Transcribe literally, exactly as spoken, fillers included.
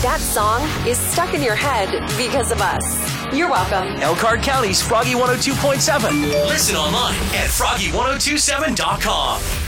that song is stuck in your head because of us. You're welcome. Elkhart County's Froggy one oh two point seven. Listen online at froggy ten twenty-seven dot com.